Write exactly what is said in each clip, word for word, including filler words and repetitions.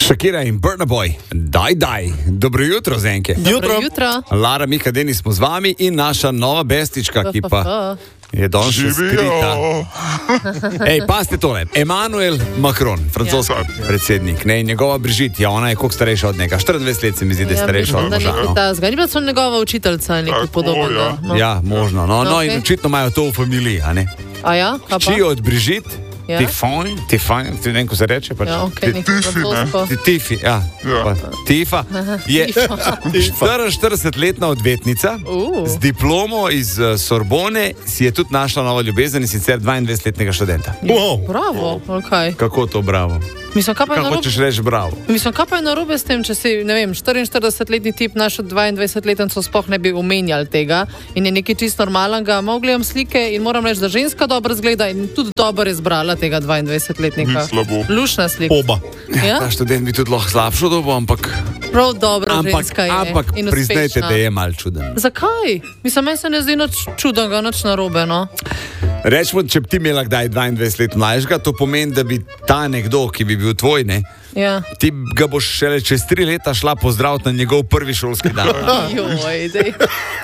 Shakira in Burna Boy, daj, daj. Dobro jutro, Zenke. Dobro jutro. Lara, Mika, Denis smo z vami in naša nova bestička, ki pa je danes še skrita. Ej, pazite tole. Emmanuel Macron, francoski ja. predsednik, ne, in njegova Brigitte, ja, ona je koliko starejša od njega. štiriindvajset let se mi zdi, da je starejša od moža. Ja, zgaj, ni bila so njegova učiteljca, nekaj podobnega. No. Ja, možno. No, no, no okay. In očitno imajo to v familiji, a ne? A ja, kaj pa? Hči od Brigitte. Ja. Tifoni, tifoni, ti ne vem, ko se reče. Pač. Ja, okay, Tifi, ne? Tifi, ja. ja. Tifa je štiriinštiridesetletna odvetnica uh. z diplomo iz uh, Sorbone, si je tudi našla novo ljubezen in sicer dvaindvajsetletnega študenta. Wow. Bravo, ok. Kako to bravo? Mislim, kaj pa je Kako narobe? hočeš reči bravo? Mislim, kaj pa je narobe s tem, če si, ne vem, štiriinštiridesetletni tip našo dvaindvajsetletnico sploh ne bi omenjali tega in je nekaj čisto normalnega. Malo gledam slike in moram reči, da ženska dobro zgleda in tudi dobro je zbrala tega dvaindvajsetletnika. Ni slabo. Lušna slika. Oba. Ja? Ta študent bi tudi lahko slabšo dobo, ampak... Prav dobra ampak, ženska je ampak in priznajte, uspešna. da je mal čuden. Zakaj? Mislim, meni se ne zdi nič čudnega, nič narobe, no. Rečemo, če bi ti imela kdaj dvaindvajset let mlajšega, to pomeni, da bi ta nekdo, ki bi bil tvoj, ne, ja. ti ga boš šele čez tri leta šla pozdraviti na njegov prvi šolski dan. Joj, dej.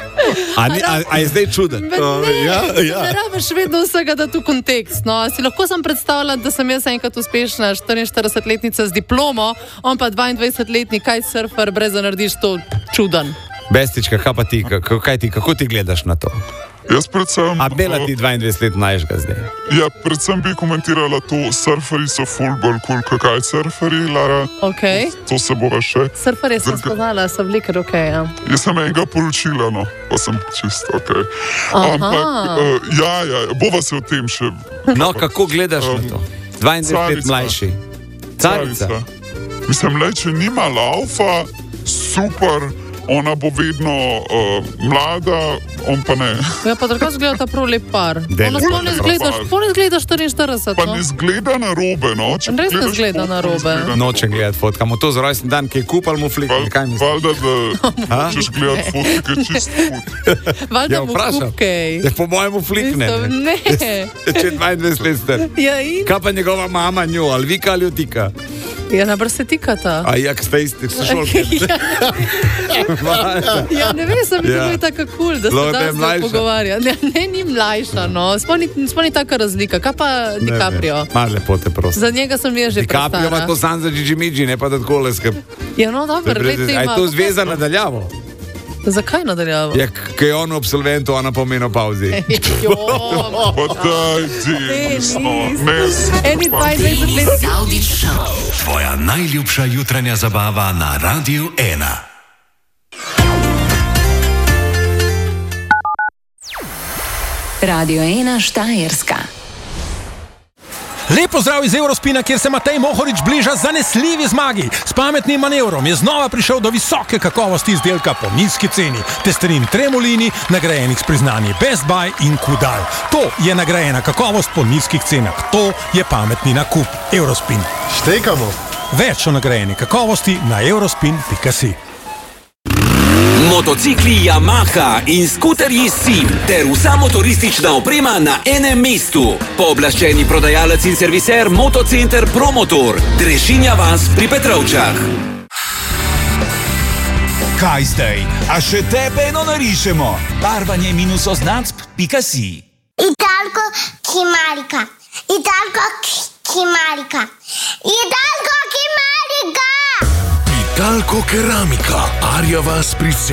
A, ni, a, a je zdaj čuden? Ne, ja, ja. ne rabiš vedno vsega da tu kontekst. No. Si lahko sem predstavljala, da sem jaz enkrat uspešna štiriinštiridesetletnica z diplomo, on pa dvaindvajsetletni kaj surfer, brez da narediš to čuden. Bestička, kaj pa ti, kako, kaj ti, kako ti gledaš na to? Jaz predvsem... A bela ti dvaindvajset let mlajšega zdaj? Ja, predvsem bi komentirala to, surferi so ful bolj kul, cool. Kaj surferi, Lara? Ok. To se bova še... Surferje sem Drga... spoznala, so velikar, ok, ja. Jaz sem enega poročila, no, pa sem čist, ok. Aha. Ampak, uh, ja, ja, bova se o tem še... No, kako gledaš um, na to? dvaindvajset let mlajši. Carica. Carica. Mislim, le, če nima laufa, super... Ona bo vedno uh, mlada, on pa ne. Ja, pa tako zgleda ta prav lep par. Ona sploh ne zgleda, sploh ne zgleda štiriinštirideset, pa no. ne zgleda na robe, no. Če Res ne zgleda na robe. Nočem gledati fotke, mu to za rojstni dan, ki je kupal mu flik, Val, kaj misliš? Valjda, da hočeš gledati fotke, ki je čist fut. Valjda Ja, mu vprašam. kupkej. Ja, po mojemu flikne. Mislim, ne. Če je dvaindvajset let star. Ja, in? Kaj pa njegova mama njo, ali vika ali otika? Ja, najbrž se tikata. A jak ste isti, so šolke. Ja, ne vem, sem Ja. bila tako kul, da se Lahko da je danes mlajša. pogovarja. Ne, ne, ni mlajša, no. Sploh ni, sploh ni taka razlika. Kaj pa DiCaprio? Mar lepote, prosim. Za njega sem jaz že DiCaprio ima prestara. to sam za Gigi Migi, ne pa da takole skrb. Ja, no, dobro, gled A je to zveza nadaljavo? Zakaj nadaljavo? Ja, ki je on v absolventu, ona pa v menopauzi. Jo, Pa daj, ti, Denis. ne, Eni dvaindvajset let. Tvoja najljubša jutranja zabava na Radiu ena. Radio ena Štajerska. Lep pozdrav iz Eurospina, kjer se Matej Mohorič bliža zanesljivi zmagi. S pametnim manevrom je znova prišel do visoke kakovosti izdelka po nizki ceni. Testerin Tremolini, nagrajenih s priznanji Best Buy in Kudal. To je nagrajena kakovost po nizkih cenah. To je pametni nakup. Eurospin. Štekamo. Več o nagrajeni kakovosti na eurospin pika si. Motocikli Yamaha in skuterji Sim ter vsa motoristična oprema na enem mestu. Pooblaščeni prodajalec in serviser Motocenter Promotor, Drežinja vas pri Petrovčah. Kaj zdaj? A še tebe eno narišemo? Barvanje minus oznacb pika si. Italko Kimarika. Italko Kimarika. Italko Kimarika. Italko keramika, Arja vas pri